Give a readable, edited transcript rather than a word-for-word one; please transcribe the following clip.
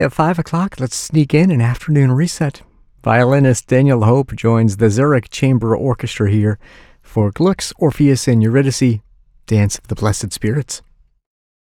At 5 o'clock, let's sneak in an afternoon reset. Violinist Daniel Hope joins the Zurich Chamber Orchestra here for Gluck's Orpheus and Eurydice, Dance of the Blessed Spirits.